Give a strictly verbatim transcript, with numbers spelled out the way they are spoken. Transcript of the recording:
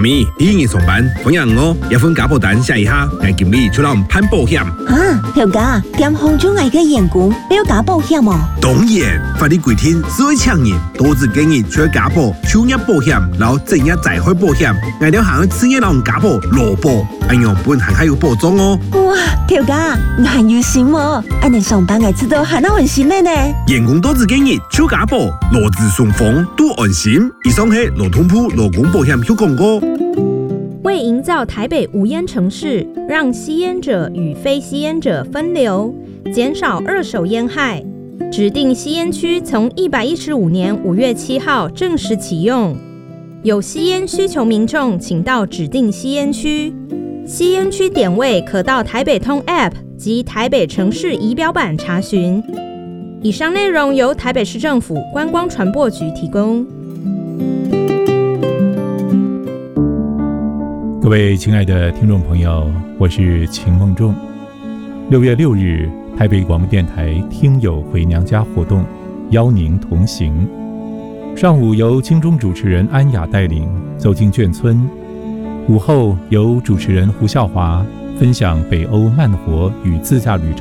咪，你今日上班，朋友我一份家保单写一下，我今日出来攀保险。 啊，条家点红中外嘅员工都要加保险哦？ 当然，法律规定，所有厂人都只建议除了家保、就业保险，然后正业灾害保险，我哋行去职业人家保、劳保，咁样本行还有保障哦。 哇，条家你很有心哦，按你上班我知道还那很心的呢。 员工都只建议除家保，劳资双方都安心。以上係劳通部劳工保险有廣告。 为营造台北无烟城市，让吸烟者与非吸烟者分流，减少二手烟害，指定吸烟区从一百一十五年五月七号正式启用。有吸烟需求民众，请到指定吸烟区。吸烟区点位可到台北通 App 及台北城市仪表板查询。以上内容由台北市政府观光传播局提供。 各位亲爱的听众朋友，我是秦梦仲。六月六日，台北广播电台听友回娘家活动，邀您同行。上午由金钟主持人安雅带领走进眷村，午后由主持人胡孝华分享北欧慢活与自驾旅程。